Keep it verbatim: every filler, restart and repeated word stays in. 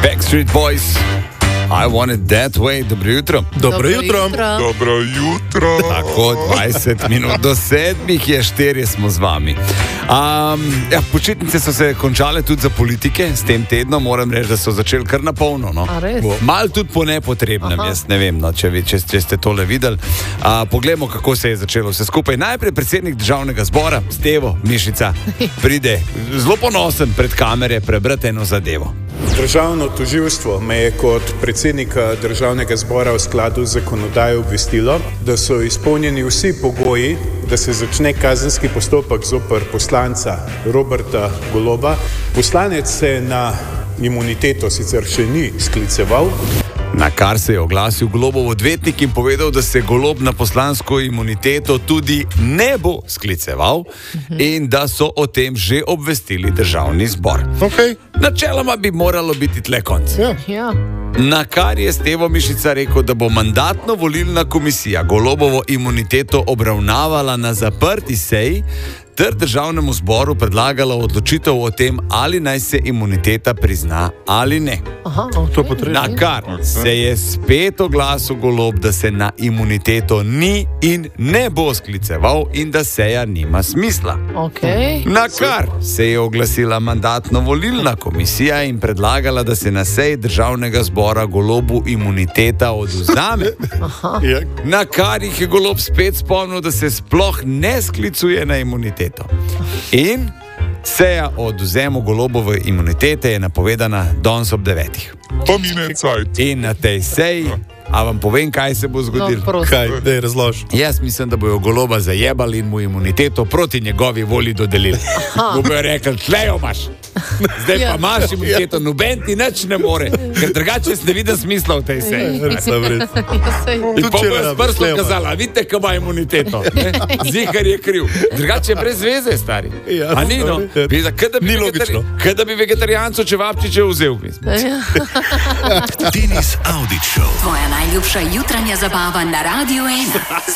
Backstreet Boys, I Want It That Way. Dobro jutro. Dobro jutro. Dobro jutro. Tako, dvajset minut do sedmih je, štirje smo z vami. Um, ja, počitnice so se končale tudi za politike, s tem tednom moram reči, da so začeli kar na polno. No? Mal tudi po nepotrebnem, Aha. jaz ne vem, no, če, če, če ste tole videli. Uh, poglejmo, kako se je začelo vse skupaj. Najprej predsednik državnega zbora, Stevo Mišica, pride zelo ponosen pred kamere prebrati eno zadevo. Državno tožilstvo me je kot predsednika državnega zbora v skladu z zakonodajo obvestilo, da so izpolnjeni vsi pogoji, da se začne kazenski postopek zoper poslanca Roberta Goloba. Poslanec se na imuniteto sicer še ni skliceval. Na kar se je oglasil Golobov odvetnik in povedal, da se Golob na poslansko imuniteto tudi ne bo skliceval in da so o tem že obvestili državni zbor. Okay. Načeloma bi moralo biti tle konc. Ja. Ja. Na kar je Stevo Mišica rekel, da bo mandatno-volilna komisija Golobovo imuniteto obravnavala na zaprti seji ter državnemu zboru predlagala odločitev o tem, ali naj se imuniteta prizna ali ne. Aha, okay. Na kar se je spet oglasil Golob, da se na imuniteto ni in ne bo skliceval in da seja nima smisla. Okay. Na kar se je oglasila mandatno-volilna komisija in predlagala, da se na seji državnega zbora Golobu imuniteta odvzame. Na kar jih je Golob spet spomnil, da se sploh ne sklicuje na imuniteto. In seja o odvzemu Golobove imunitete je napovedana danes ob devetih. Pa mine cajt. In na tej seji, a vam povem, kaj se bo zgodilo? No, Kaj, daj razloži. Jaz mislim, da bojo Goloba zajebali in mu imuniteto proti njegovi volji dodelili. Bojo rekli, tlejo imaš. Zdaj pa imaš imuniteto, noben ti nič ne more, ker drugače jaz ne vidim smisla v tej seji. In pa bojo s prstom kazala, vidite, kaj ima imuniteto. Zihar je kriv. Drugače je brez veze, stari. A ni, no? Ni logično. Kaj da bi vegetarijancu čevapčiče vzel. Denis Audić Show. Tvoja najljubša jutranja zabava na Radiu ena.